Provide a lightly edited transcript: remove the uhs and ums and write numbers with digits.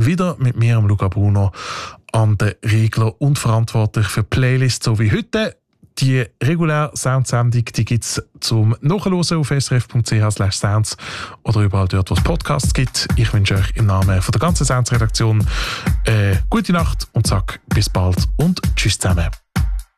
wieder mit mir, Luca Bruno, an den Regler und verantwortlich für Playlists, so wie heute. Die reguläre Soundsendung gibt es zum Nachhören auf srf.ch/sounds oder überall dort, wo es Podcasts gibt. Ich wünsche euch im Namen von der ganzen Sounds-Redaktion gute Nacht und sage bis bald und tschüss zusammen.